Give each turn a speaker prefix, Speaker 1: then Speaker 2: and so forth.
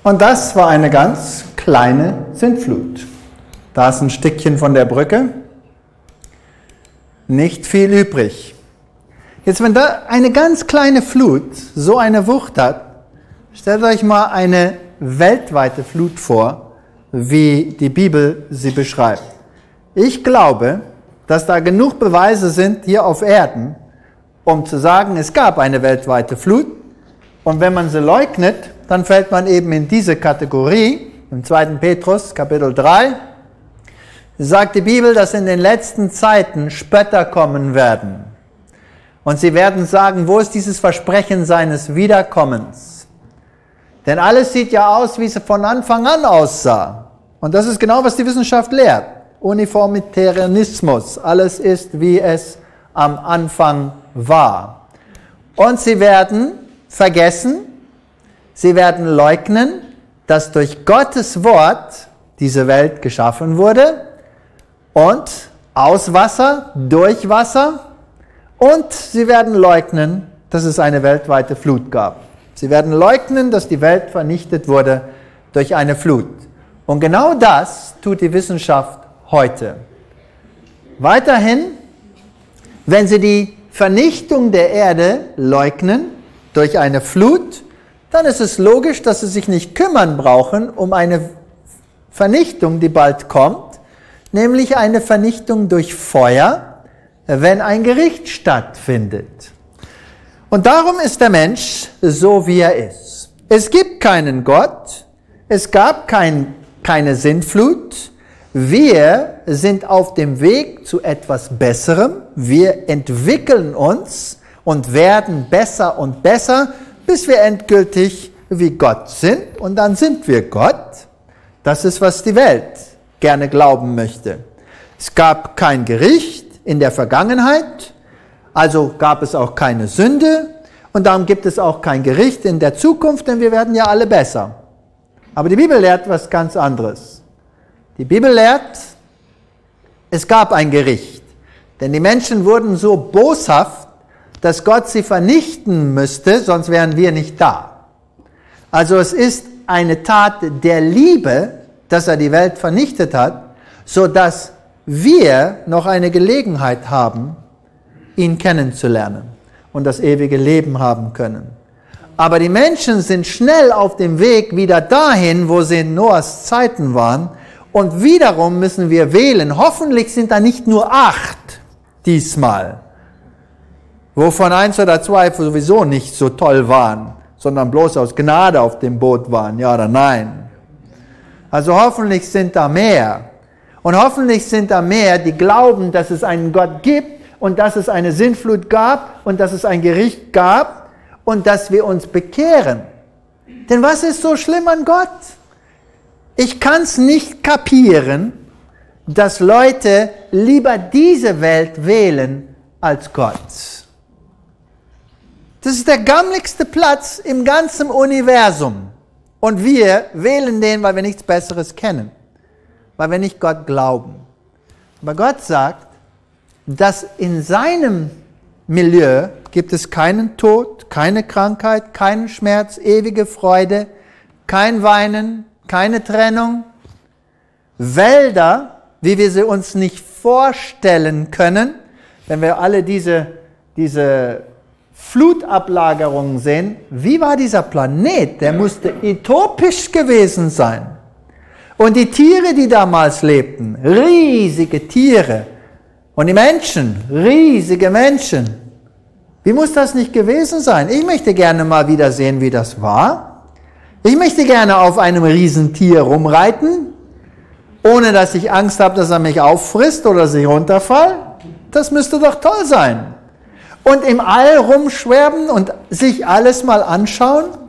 Speaker 1: Und das war eine ganz kleine Sintflut. Da ist ein Stückchen von der Brücke. Nicht viel übrig. Jetzt, wenn da eine ganz kleine Flut so eine Wucht hat, stellt euch mal eine weltweite Flut vor, wie die Bibel sie beschreibt. Ich glaube, dass da genug Beweise sind hier auf Erden, um zu sagen, es gab eine weltweite Flut. Und wenn man sie leugnet, dann fällt man eben in diese Kategorie. Im 2. Petrus, Kapitel 3, sagt die Bibel, dass in den letzten Zeiten Spötter kommen werden. Und sie werden sagen, wo ist dieses Versprechen seines Wiederkommens? Denn alles sieht ja aus, wie es von Anfang an aussah. Und das ist genau, was die Wissenschaft lehrt. Uniformitarianismus. Alles ist, wie es am Anfang war. Und sie werden vergessen, sie werden leugnen, dass durch Gottes Wort diese Welt geschaffen wurde und aus Wasser, durch Wasser, und sie werden leugnen, dass es eine weltweite Flut gab. Sie werden leugnen, dass die Welt vernichtet wurde durch eine Flut. Und genau das tut die Wissenschaft heute. Weiterhin, wenn sie die Vernichtung der Erde leugnen durch eine Flut, dann ist es logisch, dass sie sich nicht kümmern brauchen um eine Vernichtung, die bald kommt, nämlich eine Vernichtung durch Feuer, wenn ein Gericht stattfindet. Und darum ist der Mensch so, wie er ist. Es gibt keinen Gott, es gab keine Sintflut, wir sind auf dem Weg zu etwas Besserem, wir entwickeln uns und werden besser und besser, bis wir endgültig wie Gott sind, und dann sind wir Gott. Das ist, was die Welt gerne glauben möchte. Es gab kein Gericht in der Vergangenheit, also gab es auch keine Sünde, und darum gibt es auch kein Gericht in der Zukunft, denn wir werden ja alle besser. Aber die Bibel lehrt was ganz anderes. Die Bibel lehrt, es gab ein Gericht, denn die Menschen wurden so boshaft, dass Gott sie vernichten müsste, sonst wären wir nicht da. Also es ist eine Tat der Liebe, dass er die Welt vernichtet hat, so dass wir noch eine Gelegenheit haben, ihn kennenzulernen und das ewige Leben haben können. Aber die Menschen sind schnell auf dem Weg wieder dahin, wo sie in Noahs Zeiten waren, und wiederum müssen wir wählen. Hoffentlich sind da nicht nur 8 diesmal, wovon 1 oder 2 sowieso nicht so toll waren, sondern bloß aus Gnade auf dem Boot waren, ja oder nein. Also hoffentlich sind da mehr. Und hoffentlich sind da mehr, die glauben, dass es einen Gott gibt und dass es eine Sintflut gab und dass es ein Gericht gab und dass wir uns bekehren. Denn was ist so schlimm an Gott? Ich kann es nicht kapieren, dass Leute lieber diese Welt wählen als Gott. Das ist der gammeligste Platz im ganzen Universum. Und wir wählen den, weil wir nichts Besseres kennen. Weil wir nicht Gott glauben. Aber Gott sagt, dass in seinem Milieu gibt es keinen Tod, keine Krankheit, keinen Schmerz, ewige Freude, kein Weinen, keine Trennung. Wälder, wie wir sie uns nicht vorstellen können, wenn wir alle diese Flutablagerungen sehen. Wie war dieser Planet? Der musste utopisch gewesen sein. Und die Tiere, die damals lebten, riesige Tiere. Und die Menschen, riesige Menschen. Wie muss das nicht gewesen sein? Ich möchte gerne mal wieder sehen, wie das war. Ich möchte gerne auf einem Riesentier rumreiten, ohne dass ich Angst habe, dass er mich auffrisst oder dass ich runterfall. Das müsste doch toll sein. Und im All rumschwärmen und sich alles mal anschauen.